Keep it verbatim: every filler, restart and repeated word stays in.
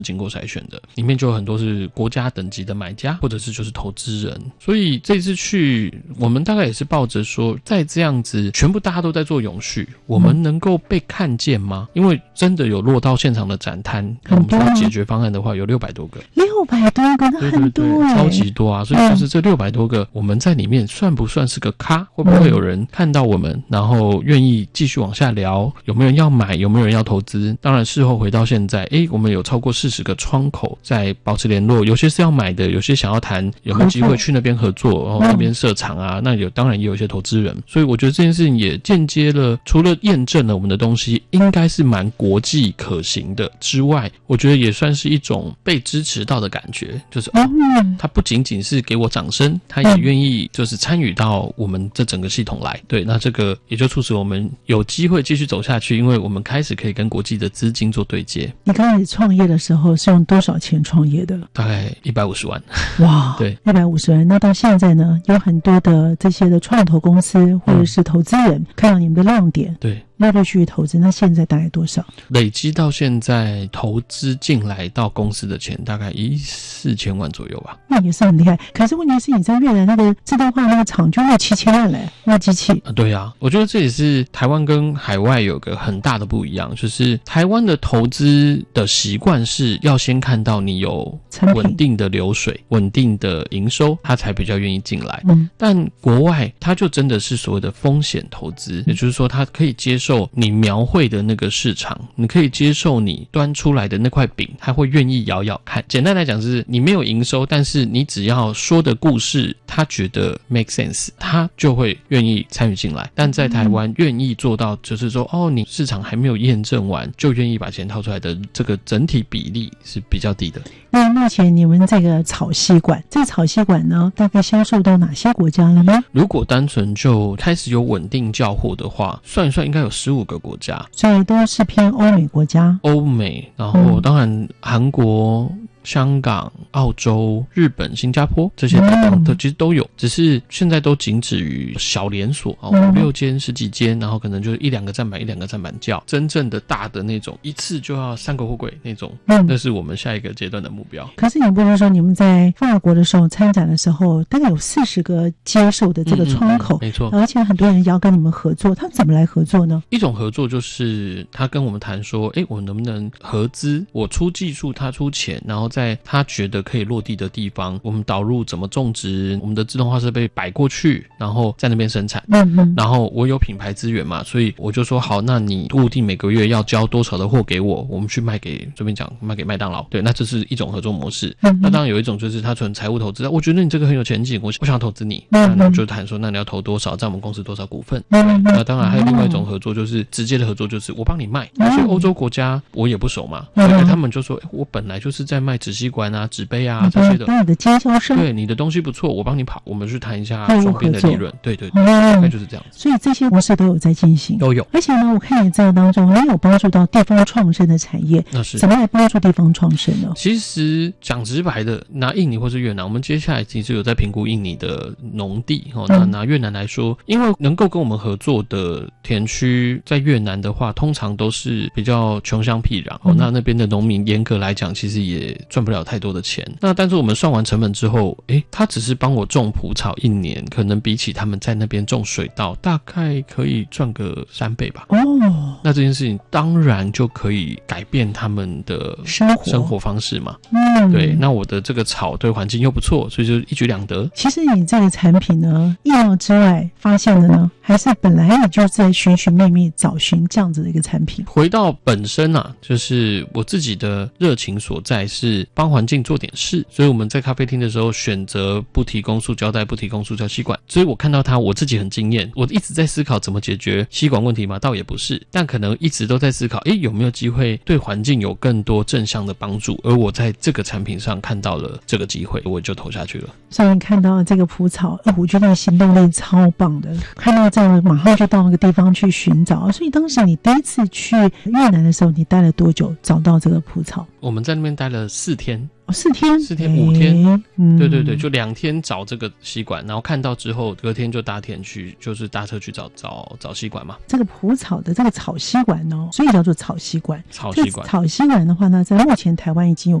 经过筛选的，里面就有很多是国家等级的买家，或者是就是投资人。所以这次去，我们大概也是抱着说，在这样子全部大家都在做永续，我们能够被看见吗？因为真的有落到现场的展摊，我们说解决方案的话有六百多个， 六百多个，那很多、欸、 对对对，超级多啊！所以就是这六百多个，我们在里面算不算是个咖？会不会有人看到我们，然后愿意继续往下聊？有没有人要买？有没有人要投资？当然事后回到现在，诶，我们有超过四十个窗口在保持联络，有些是要买的，有些想要谈有没有机会去那边合作，然后那边设厂啊，那有当然也有一些投资人。所以我觉得这件事情也间接了，除了验证了我们的东西应该是蛮国际可行的之外，我觉得也算是一种被支持到的感觉，就是哦，他不仅仅是给我掌声，他也愿意就是参与到我们这整个系统来。对，那这个也就促使我们有机会继续走下去，因为我们开始可以跟国际的资金做对接。 你刚开始创业的时候是用多少钱创业的？ 大概一百五十万。 哇， 对， 一百五十万。那到现在呢，有很多的这些的创投公司或者是投资人、嗯、看到你们的亮点， 对， 陆陆续续投资。那现在大概多少？ 累积到现在投资进来到公司的钱大概一四千万左右吧。 那也是很厉害。可是问题是你在越南那个自动化那个厂就要七千万嘞，那机器、 啊、对啊，我觉得这也是台湾跟海外有个很大的不一样，就是台湾的投资的习惯是要先看到你有稳定的流水、稳定的营收，他才比较愿意进来、嗯、但国外他就真的是所谓的风险投资、嗯、也就是说他可以接受你描绘的那个市场，你可以接受你端出来的那块饼，他会愿意咬咬看。简单来讲是你没有营收，但是你只要说的故事他觉得 make sense， 他就会愿意参与进来。但在台湾愿意做到就是说哦，你市场还没有验证完就愿意把钱掏出来的这个整体比例是比较低的。 那目前你们这个草吸管，这个草吸管呢大概销售到哪些国家了呢？ 如果单纯就开始有稳定交货的话，算一算应该有十五个国家， 所以都是偏欧美国家。 欧美，然后当然韩国、香港、澳洲、日本、新加坡这些地方的其实都有，只是现在都仅止于小连锁、哦、五六间、十几间，然后可能就一两个站板、一两个站板叫。真正的大的那种，一次就要三个货柜那种，那、嗯、是我们下一个阶段的目标。 可是你不是说你们在法国的时候参展的时候，大概有四十个接受的这个窗口， 嗯嗯嗯、没错， 而且很多人要跟你们合作，他怎么来合作呢？ 一种合作就是他跟我们谈说，哎，我能不能合资？我出技术，他出钱，然后在他觉得可以落地的地方，我们导入怎么种植，我们的自动化设备摆过去，然后在那边生产。嗯嗯。然后我有品牌资源嘛，所以我就说好，那你固定每个月要交多少的货给我，我们去卖给这边讲卖给麦当劳。对，那这是一种合作模式。嗯。那当然有一种就是他纯财务投资，我觉得你这个很有前景，我我想投资你，嗯，那就谈说那你要投多少，在我们公司多少股份。嗯。那当然还有另外一种合作，就是直接的合作，就是我帮你卖。所以欧洲国家我也不熟嘛，所以他们就说，我本来就是在卖纸吸管啊、纸杯啊这些的， 你的经销商， 对，你的东西不错，我帮你跑，我们去谈一下双边的利润。对对对，大概就是这样。 所以这些模式都有在进行， 都有。 而且呢，我看你这当中，你有帮助到地方创生的产业， 那是怎么来帮助地方创生呢？ 其实讲直白的，拿印尼或是越南，我们接下来其实有在评估印尼的农地哦。那拿越南来说，因为能够跟我们合作的田区，在越南的话，通常都是比较穷乡僻壤哦。那那边的农民严格来讲，其实也赚不了太多的钱。那但是我们算完成本之后，诶，他只是帮我种蒲草一年，可能比起他们在那边种水稻，大概可以赚个三倍吧。哦，那这件事情当然就可以改变他们的生活生活方式嘛。嗯，对。那我的这个草对环境又不错，所以就一举两得。 其实你这个产品呢，意料之外发现的呢，还是本来你就在寻寻觅觅找寻这样子的一个产品。 回到本身啊，就是我自己的热情所在是帮环境做点事，所以我们在咖啡厅的时候选择不提供塑胶袋，不提供塑胶吸管。所以我看到它，我自己很惊艳。我一直在思考怎么解决吸管问题嘛，倒也不是，但可能一直都在思考，诶，有没有机会对环境有更多正向的帮助？而我在这个产品上看到了这个机会，我就投下去了。 所以你看到这个蒲草，呃，我觉得行动力超棒的。看到这样，马上就到那个地方去寻找。所以当时你第一次去越南的时候，你待了多久找到这个蒲草？ 我们在那边待了四天。 哦、四天四天五天、欸嗯、 对对对，就两天找这个吸管，然后看到之后隔天就搭田去，就是搭车去找找找吸管嘛。 这个蒲草的这个草吸管哦，所以叫做草吸管。 草吸管、 这个、草吸管的话呢，在目前台湾已经有